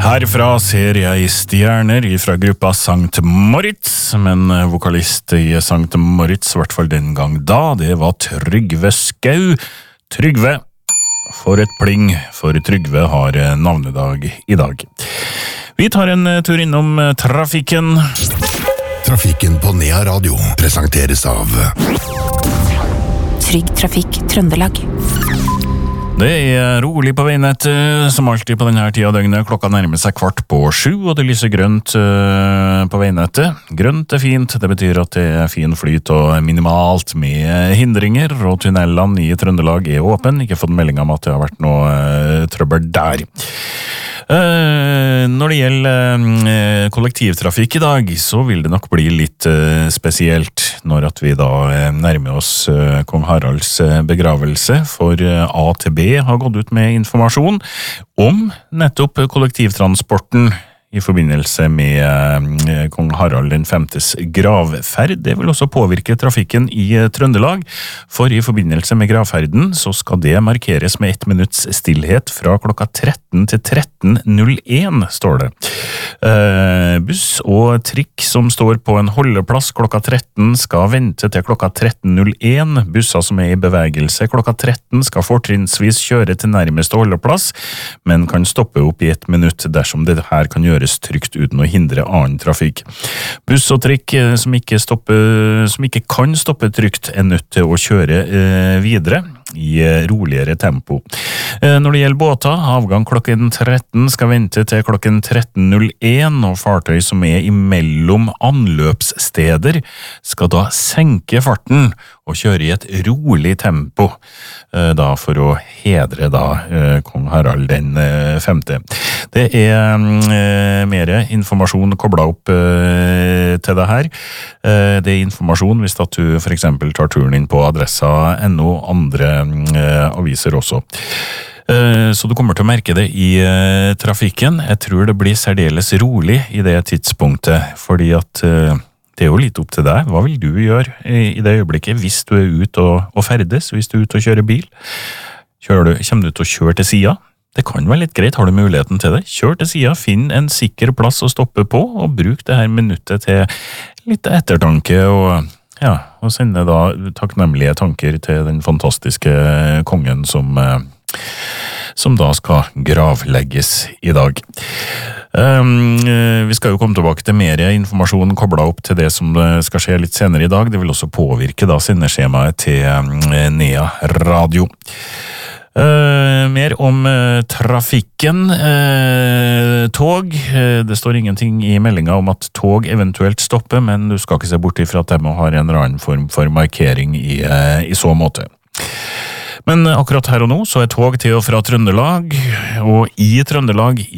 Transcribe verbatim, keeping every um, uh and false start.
Herfra ser jeg stjerner fra gruppa Sankt Moritz, men vokalist i Sankt Moritz, i hvert fall den gang da, det var Trygve Skau. Trygve, for et pling, for Trygve har navnedag i dag. Vi tar en tur innom trafikken. Trafikken på Nea Radio presenteres av Trygg Trafikk Trøndelag. Det er rolig på veinettet, som alltid på denne tida av døgnet. Klokka nærmer seg kvart på sju, og det lyser grønt på veinettet. Grønt er fint, det betyr at det er fin flyt og minimalt med hindringer, og tunnelene i Trøndelag er åpen. Ikke fått melding om at det har vært noe trøbbel der. Når det gjelder kollektivtrafikk i dag, så vil det nok bli litt spesielt når at vi da nærmer oss Kong Haralds begravelse, for A T B har gått ut med informasjon om nettopp kollektivtransporten i forbindelse med Kong Harald den femtes gravferd. Det vil også påvirke trafikken i Trøndelag, for i forbindelse med gravferden så skal det markeres med ett minutts stillhet fra klokka tretten til tretten null én, står det. Eh, buss og trikk som står på en holdeplass klokka tretten skal vente til klokka tretten null én. Busser som er i bevegelse klokka tretten skal fortrinnsvis kjøre til nærmeste holdeplass, men kan stoppe opp i ett minutt dersom det her kan gjøre trygt uten å hindre annen trafikk. Buss og trikk som ikke, stopper, som ikke kan stoppe trygt er nødt til å kjøre eh, videre i roligere tempo. Eh, når det gjelder båter, avgang klokken tretten skal vente til klokken tretten null én, og fartøy som er imellom anløpssteder skal da senke farten og kjøre i et rolig tempo, eh, da for å hedre da eh, Kong Harald den eh, femte. Det er eh, mer informasjon koblet opp eh, til det her. Eh, det er informasjon hvis at du for eksempel tar turen inn på adressa ennå, andre eh, aviser også. Eh, så du kommer til å merke det i eh, trafikken. Jeg tror det blir særdeles rolig i det tidspunktet, fordi at eh, det er jo litt opp til deg. Hva vil du gjøre i, i det øyeblikket hvis du er ute og, og ferdes, hvis du er ute og kjører bil? Kjører du, kommer du til å kjøre til siden? Det kan være litt greit, har du muligheten til det. Kjør til siden, finn en sikker plass å stoppe på, og bruk det her minuttet til litt ettertanke, og, ja, og sende da takknemlige tanker til den fantastiske kongen som, som da skal gravlegges i dag. Um, vi skal jo komme tilbake til mer informasjon koblet opp til det som skal skje litt senere i dag. Det vil også påvirke da sendeskjemaet til Nea Radio. Uh, mer om uh, trafikken, uh, tog. Uh, det står ingenting i meldinga om at tog eventuelt stopper, men du skal ikke se bort ifra at de har en eller annen form for markering i, uh, i så måte. Men akkurat her og nå så er tog til og fra Trøndelag, og i Trøndelag